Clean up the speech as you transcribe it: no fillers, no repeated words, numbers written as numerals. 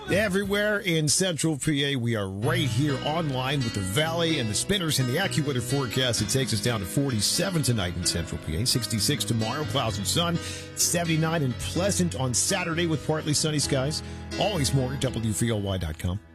Everywhere in Central PA, we are right here online with the Valley and the Spinners and the AccuWeather forecast. It takes us down to 47 tonight in Central PA, 66 tomorrow, clouds and sun, 79 and pleasant on Saturday with partly sunny skies. Always more at WVLY.com.